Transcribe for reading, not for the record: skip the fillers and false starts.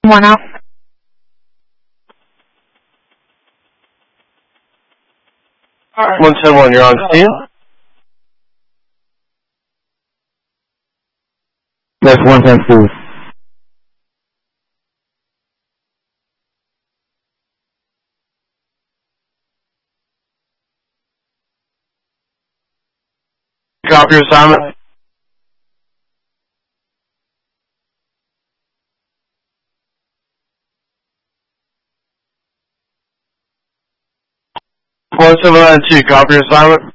One out. Alright. 171, you're on scene. That's 172. Copy your assignment. One 792, copy your assignment.